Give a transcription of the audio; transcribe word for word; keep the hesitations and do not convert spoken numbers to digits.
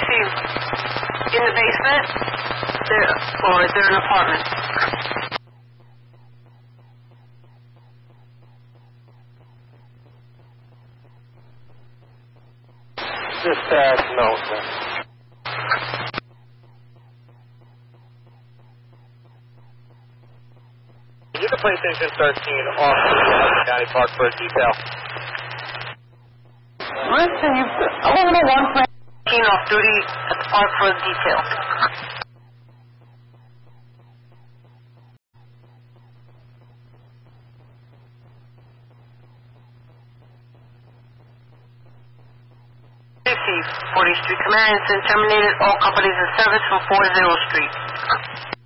Received. In the basement? There, or is there an apartment? Dispatch, no, sir. You can place Station thirteen off the Hudson County Park for a detail. Received. eleven oh one thirteen off duty at the park for a detail. Received. fortieth Street Command has been terminated. All companies in service from forty Street.